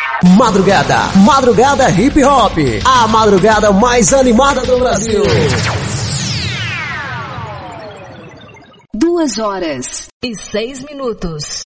Madrugada Hip Hop, a madrugada mais animada do Brasil. 2 horas e 6 minutos.